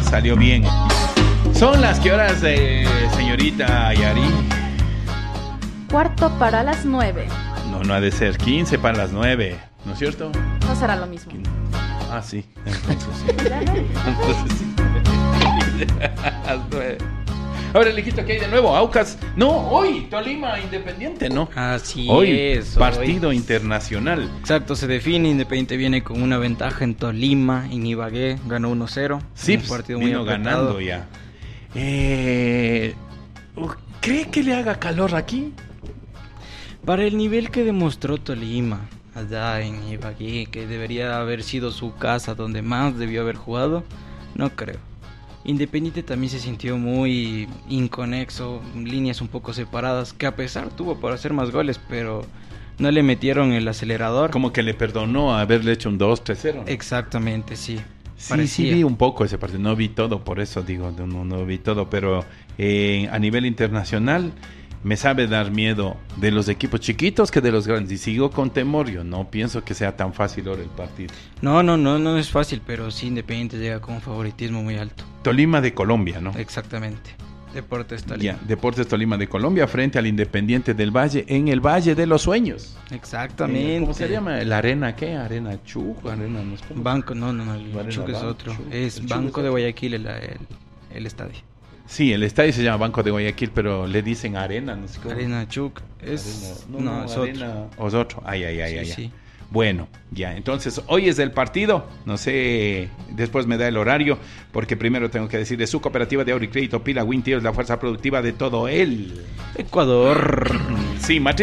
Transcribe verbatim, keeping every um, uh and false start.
salió bien. Son las que horas de señorita Yari. Cuarto para las nueve. No, no ha de ser quince para las nueve, ¿no es cierto? No será lo mismo. Ah, sí. Entonces sí. Entonces sí. A las nueve. Ahora, Lijito, ¿qué hay de nuevo? Aucas. No, hoy, Tolima Independiente, ¿no? Así hoy, es. partido hoy. internacional. Exacto, se define. Independiente viene con una ventaja en Tolima, en Ibagué, ganó uno cero. Sí, un partido muy vino apretado. ganando ya. Eh, ¿Cree que le haga calor aquí? Para el nivel que demostró Tolima, allá en Ibagué, que debería haber sido su casa donde más debió haber jugado, no creo. Independiente también se sintió muy inconexo, líneas un poco separadas, que a pesar tuvo para hacer más goles, pero no le metieron el acelerador. Como que le perdonó haberle hecho un dos tres cero, ¿no? Exactamente, sí. Sí, Parecía. sí vi un poco ese partido, no vi todo, por eso digo, no, no vi todo, pero eh, a nivel internacional me sabe dar miedo de los equipos chiquitos que de los grandes, y sigo con temor, yo no pienso que sea tan fácil ahora el partido. No, no, no, no es fácil, pero sí Independiente llega con un favoritismo muy alto. Tolima de Colombia, ¿no? Exactamente. Deportes Tolima. Ya, Deportes Tolima de Colombia frente al Independiente del Valle en el Valle de los Sueños. Exactamente. Eh, ¿Cómo se llama? ¿La arena qué? ¿Arena Chuc? ¿Arena no es cómo? Banco, no, no, no, el Arena Chuc es Banco, otro. Chuc. Es El Chuc Banco es de otro. Guayaquil el, el, el estadio. Sí, el estadio se llama Banco de Guayaquil, pero le dicen arena, no sé cómo. Arena Chuc es... Arena- No, no, es arena, otro. o es otro. Ay, ay, ay, Sí, ay. sí. ay. Bueno, ya, entonces hoy es el partido, no sé, después me da el horario, porque primero tengo que decirle, su cooperativa de ahorro y crédito Pila Wintier es la fuerza productiva de todo el Ecuador. Sí, matriz